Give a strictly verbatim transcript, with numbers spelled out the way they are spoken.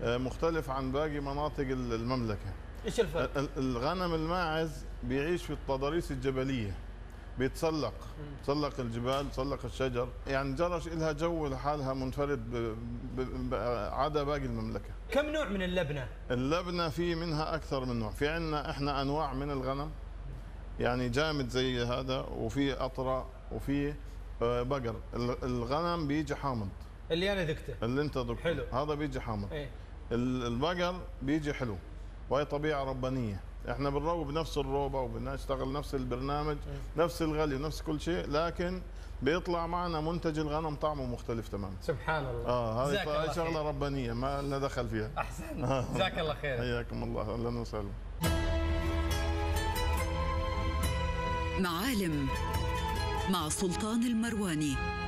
مختلف عن باقي مناطق المملكة. ايش الفرق؟ الغنم الماعز بيعيش في التضاريس الجبلية، بيتسلق تسلق الجبال، تسلق الشجر، يعني جرش لها جو لحالها منفرد عدا باقي المملكة. كم نوع من اللبنة؟ اللبنة في منها أكثر من نوع، في عندنا إحنا أنواع من الغنم، يعني جامد زي هذا، وفي أطرى، وفي بقر. الغنم بيجي حامض اللي أنا ذقته، اللي أنت ذقته حلو، هذا بيجي حامض. ايه؟ البقر بيجي حلو، وهي طبيعة ربانية. احنا بنروب بنفس الروبة وبنشتغل نفس البرنامج، اه. نفس الغلي ونفس كل شيء، لكن بيطلع معنا منتج الغنم طعمه مختلف تماما. سبحان الله. اه هذه شغلة ربانية ما لنا دخل فيها. احسن. جزاك الله خير. حياكم الله، اهلا وسهلا. معالم مع سلطان المرواني.